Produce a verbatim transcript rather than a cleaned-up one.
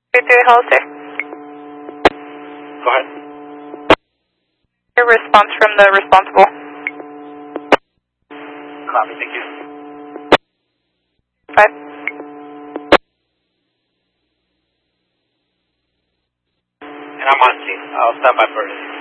three three Hollister. Go ahead. Your response from the responsible. Copy, thank you. Five. And I'm on scene. I'll stand by first.